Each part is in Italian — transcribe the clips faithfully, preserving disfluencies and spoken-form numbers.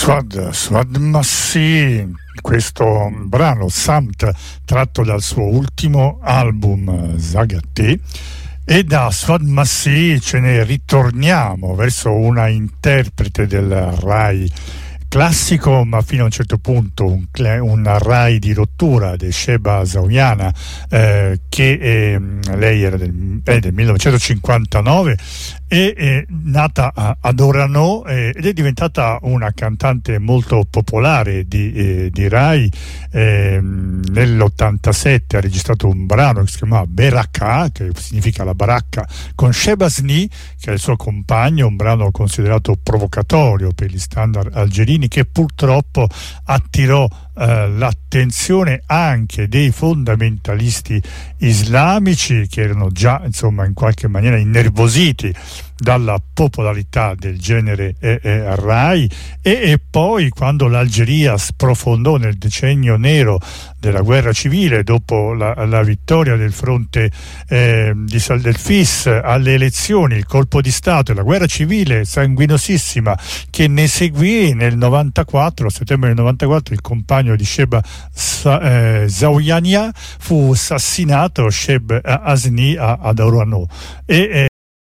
Swad, Swad Massi, questo brano Samt tratto dal suo ultimo album Zagate, e da Swad Massi ce ne ritorniamo verso una interprete del Rai classico, ma fino a un certo punto un, un Rai di rottura, di Sheba Zaoyana, eh, che eh, lei era del, è del millenovecentocinquantanove, è, è nata a, ad Orano eh, ed è diventata una cantante molto popolare di, eh, di Rai. Eh, nell'ottantasette ha registrato un brano che si chiamava Beraka, che significa la baracca, con Sheba Zni, che è il suo compagno, un brano considerato provocatorio per gli standard algerini, che purtroppo attirò eh, l'attenzione anche dei fondamentalisti islamici, che erano già insomma in qualche maniera innervositi dalla popolarità del genere eh, eh, Rai, e, e poi quando l'Algeria sprofondò nel decennio nero della guerra civile dopo la, la vittoria del fronte eh, di Sal del Fis alle elezioni, il colpo di Stato e la guerra civile sanguinosissima che ne seguì nel novantaquattro, a settembre del novantaquattro, il compagno di Sheba eh, Zaoyania fu assassinato, Sheb Asni, ad Orano, e eh,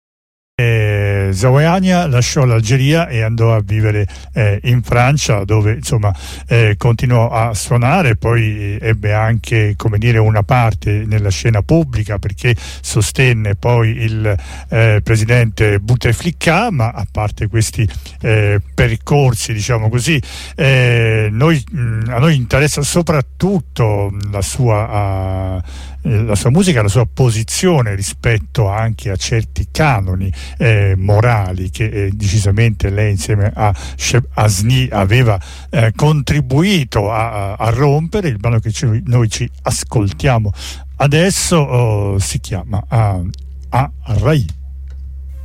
Eh, Zaoyania lasciò l'Algeria e andò a vivere eh, in Francia, dove insomma eh, continuò a suonare. Poi ebbe anche, come dire, una parte nella scena pubblica, perché sostenne poi il eh, presidente Bouteflika. Ma a parte questi eh, percorsi, diciamo così, eh, noi, mh, a noi interessa soprattutto la sua uh, la sua musica, la sua posizione rispetto anche a certi canoni eh, morali che eh, decisamente lei insieme a Sheb Asni aveva eh, contribuito a, a rompere. Il brano che ci, noi ci ascoltiamo adesso oh, si chiama uh, A Rai.